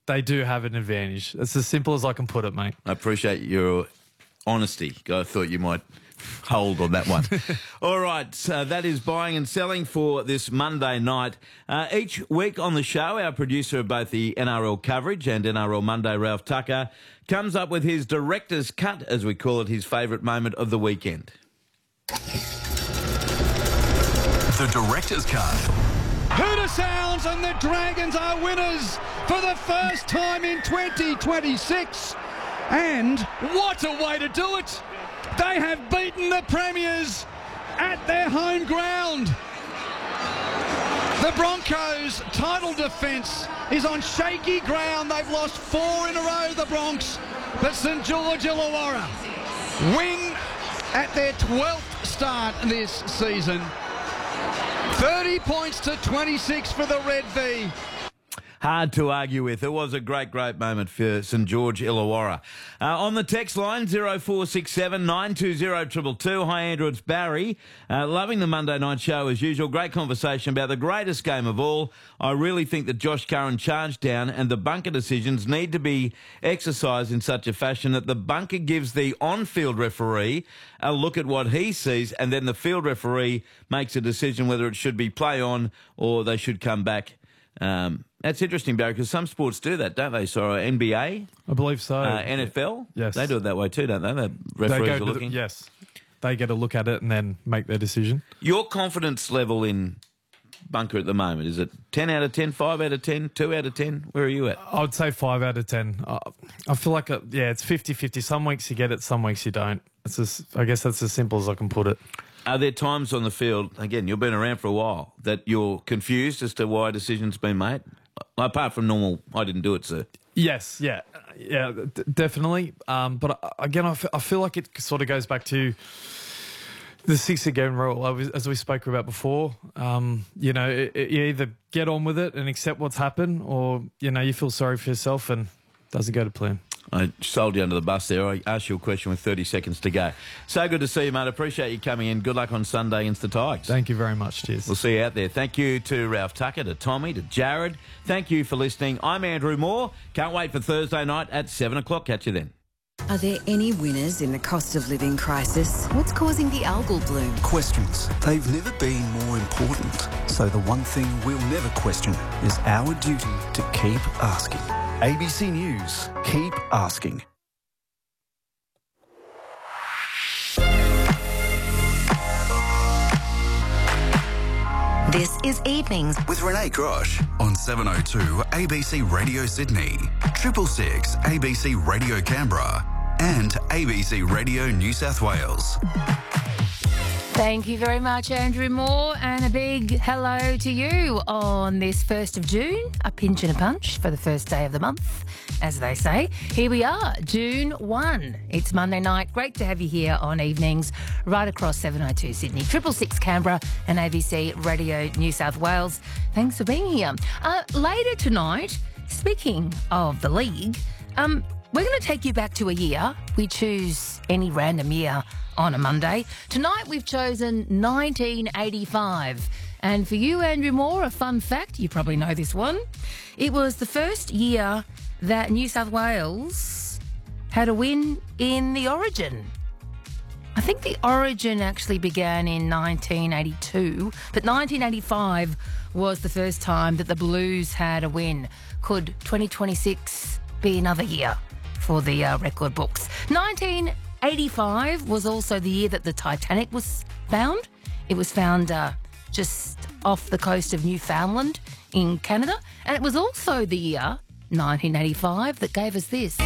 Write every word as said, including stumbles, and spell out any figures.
they do have an advantage. It's as simple as I can put it, mate. I appreciate your honesty. I thought you might hold on that one. All right, uh, that is buying and selling for this Monday night. Uh, each week on the show, our producer of both the N R L coverage and N R L Monday, Ralph Tucker, comes up with his director's cut, as we call it, his favourite moment of the weekend. The director's cut. Hooter sounds and the Dragons are winners for the first time in twenty twenty-six. And what a way to do it! They have beaten the Premiers at their home ground. The Broncos' title defence is on shaky ground. They've lost four in a row, the Bronx. But St George Illawarra win at their twelfth start this season. thirty points to twenty-six for the Red V. Hard to argue with. It was a great, great moment for St George Illawarra. Uh, on the text line, zero four six seven nine two zero two two two. Hi, Andrew, it's Barry. Uh, loving the Monday night show as usual. Great conversation about the greatest game of all. I really think that Josh Curran charge down and the bunker decisions need to be exercised in such a fashion that the bunker gives the on-field referee a look at what he sees and then the field referee makes a decision whether it should be play on or they should come back. Um, that's interesting, Barry, because some sports do that, don't they? So N B A? I believe so. Uh, N F L? Yes. They do it that way too, don't they? The They referees go are to looking. the, yes. They get a look at it and then make their decision. Your confidence level in bunker at the moment, is it ten out of ten, five out of ten, two out of ten? Where are you at? I would say five out of ten. Uh, I feel like, a, yeah, it's fifty-fifty. Some weeks you get it, some weeks you don't. It's as, I guess that's as simple as I can put it. Are there times on the field, again, you've been around for a while, that you're confused as to why a decision's been made? Apart from normal, I didn't do it, sir. Yes, yeah, yeah, d- definitely. Um, but uh, again, I, f- I feel like it sort of goes back to the six again rule, as we spoke about before. Um, you know, it, it, you either get on with it and accept what's happened, or you know, you feel sorry for yourself and it doesn't go to plan. I sold you under the bus there. I asked you a question with thirty seconds to go. So good to see you, mate. Appreciate you coming in. Good luck on Sunday against the Tigers. Thank you very much. Cheers. We'll see you out there. Thank you to Ralph Tucker, to Tommy, to Jared. Thank you for listening. I'm Andrew Moore. Can't wait for Thursday night at seven o'clock. Catch you then. Are there any winners in the cost of living crisis? What's causing the algal bloom? Questions. They've never been more important. So the one thing we'll never question is our duty to keep asking. A B C News. Keep asking. This is Evenings With Renee Grosh on seven oh two A B C Radio Sydney, triple six A B C Radio Canberra and A B C Radio New South Wales. Thank you very much, Andrew Moore, and a big hello to you on this first of June. A pinch and a punch for the first day of the month, as they say. Here we are, June first. It's Monday night. Great to have you here on Evenings right across seven oh two Sydney, triple six Canberra and A B C Radio New South Wales. Thanks for being here. Uh, later tonight, speaking of the league, um, we're going to take you back to a year. We choose any random year on a Monday. Tonight we've chosen nineteen eighty-five. And for you, Andrew Moore, a fun fact, you probably know this one. It was the first year that New South Wales had a win in the Origin. I think the Origin actually began in nineteen eighty-two, but nineteen eighty-five was the first time that the Blues had a win. Could twenty twenty-six be another year for the uh, record books? nineteen eighty-five was also the year that the Titanic was found. It was found uh, just off the coast of Newfoundland in Canada. And it was also the year, nineteen eighty-five, that gave us this.